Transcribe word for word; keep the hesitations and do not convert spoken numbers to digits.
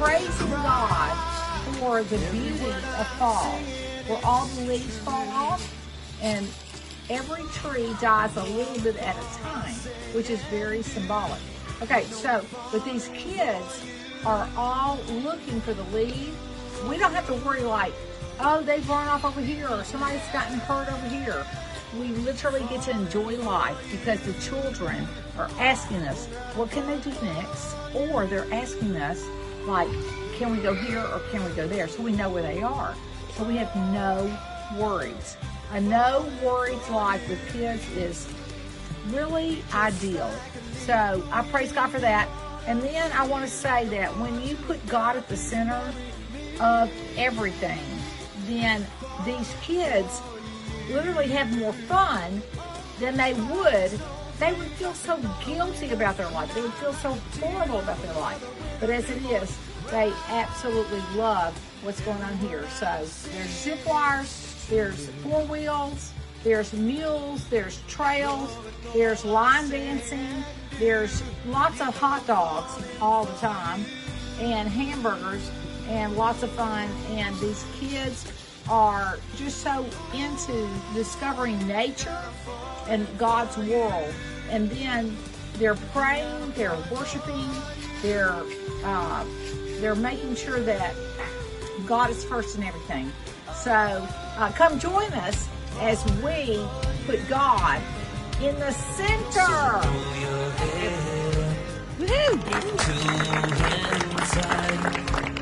praising God for the beauty of fall, where all the leaves fall off and every tree dies a little bit at a time, which is very symbolic. Okay, so, but these kids are all looking for the leaves. We don't have to worry like, oh, they've run off over here or somebody's gotten hurt over here. We literally get to enjoy life because the children are asking us, what can they do next? Or they're asking us, like, can we go here or can we go there? So we know where they are. So we have no worries. A no worries life with kids is really ideal. So I praise God for that. And then I want to say that when you put God at the center of everything, then these kids literally have more fun than they would. They would feel so guilty about their life. They would feel so horrible about their life. But as it is, they absolutely love what's going on here. So there's zip wires, there's four wheels, there's mules, there's trails, there's line dancing, there's lots of hot dogs all the time, and hamburgers, and lots of fun. And these kids are just so into discovering nature and God's world. And then they're praying, they're worshiping, they're uh, they're making sure that God is first in everything. So uh, come join us as we put God in the center. Woohoo!